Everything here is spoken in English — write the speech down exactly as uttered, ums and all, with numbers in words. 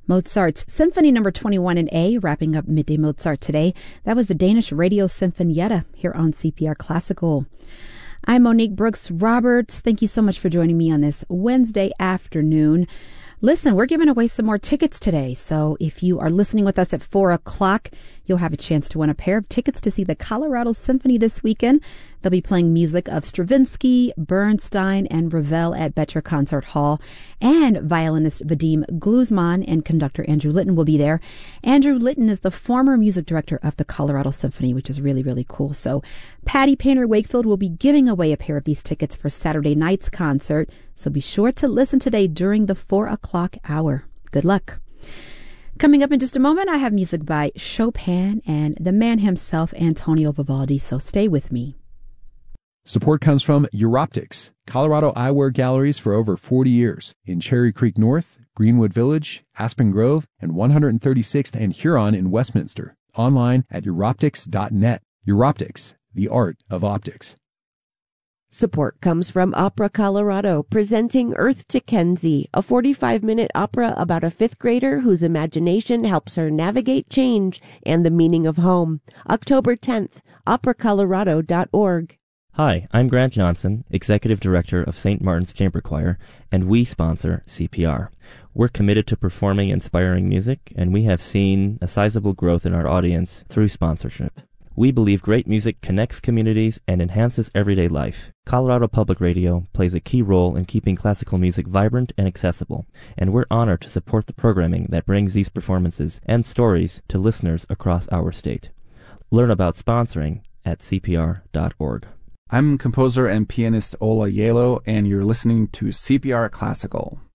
Mozart's Symphony Number twenty-one in A, wrapping up Midday Mozart today. That was the Danish Radio Sinfonietta here on C P R Classical. I'm Monique Brooks Roberts. Thank you so much for joining me on this Wednesday afternoon. Listen, we're giving away some more tickets today, so if you are listening with us at four o'clock, you'll have a chance to win a pair of tickets to see the Colorado Symphony this weekend. They'll be playing music of Stravinsky, Bernstein, and Ravel at Becher Concert Hall, and violinist Vadim Gluzman and conductor Andrew Litton will be there. Andrew Litton is the former music director of the Colorado Symphony, which is really, really cool. So Patty Painter Wakefield will be giving away a pair of these tickets for Saturday night's concert, so be sure to listen today during the four o'clock hour. Good luck. Coming up in just a moment, I have music by Chopin and the man himself, Antonio Vivaldi, so stay with me. Support comes from Europtics, Colorado eyewear galleries for over forty years in Cherry Creek North, Greenwood Village, Aspen Grove, and one hundred thirty-sixth and Huron in Westminster. Online at Europtics dot net. Europtics, the art of optics. Support comes from Opera Colorado, presenting Earth to Kenzie, a forty-five minute opera about a fifth grader whose imagination helps her navigate change and the meaning of home. October tenth, opera colorado dot org. Hi, I'm Grant Johnson, Executive Director of Saint Martin's Chamber Choir, and we sponsor C P R. We're committed to performing inspiring music, and we have seen a sizable growth in our audience through sponsorship. We believe great music connects communities and enhances everyday life. Colorado Public Radio plays a key role in keeping classical music vibrant and accessible, and we're honored to support the programming that brings these performances and stories to listeners across our state. Learn about sponsoring at C P R dot org. I'm composer and pianist Ola Yelo, and you're listening to C P R Classical.